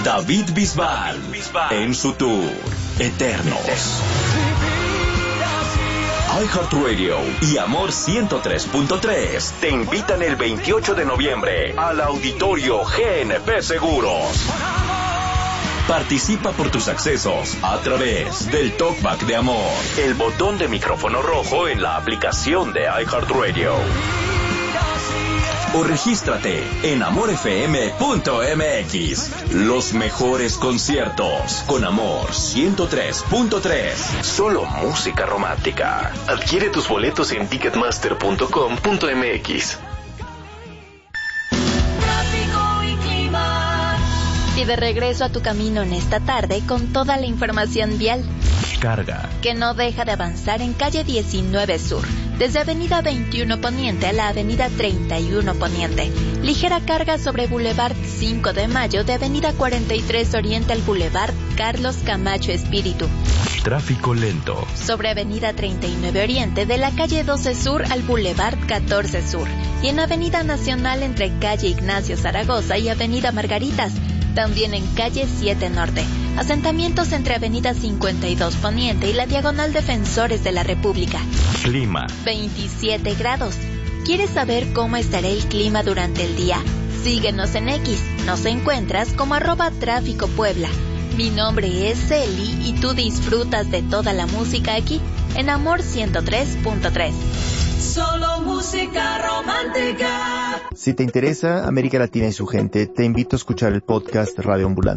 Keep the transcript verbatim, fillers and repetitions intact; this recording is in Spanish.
David Bisbal, en su tour Eternos. iHeartRadio y Amor ciento tres punto tres te invitan el veintiocho de noviembre al Auditorio G N P Seguros. Participa por tus accesos a través del Talkback de Amor, el botón de micrófono rojo en la aplicación de iHeartRadio. O regístrate en amor f m punto m x. Los mejores conciertos con Amor ciento tres punto tres. Solo música romántica. Adquiere tus boletos en ticketmaster punto com punto m x. Y de regreso a tu camino en esta tarde con toda la información vial. Carga. Que no deja de avanzar en calle diecinueve Sur, desde avenida veintiuno Poniente a la avenida treinta y uno Poniente. Ligera carga sobre Boulevard cinco de Mayo de avenida cuarenta y tres Oriente al Boulevard Carlos Camacho Espíritu. Tráfico lento. Sobre avenida treinta y nueve Oriente de la calle doce Sur al Boulevard catorce Sur. Y en avenida Nacional entre calle Ignacio Zaragoza y avenida Margaritas. También en calle siete Norte. Asentamientos entre avenida cincuenta y dos Poniente y la diagonal Defensores de la República. Clima. veintisiete grados. ¿Quieres saber cómo estará el clima durante el día? Síguenos en X. Nos encuentras como arroba Tráfico Puebla. Mi nombre es Celi y tú disfrutas de toda la música aquí en Amor ciento tres punto tres. Solo música romántica. Si te interesa América Latina y su gente, te invito a escuchar el podcast Radio Ambulante.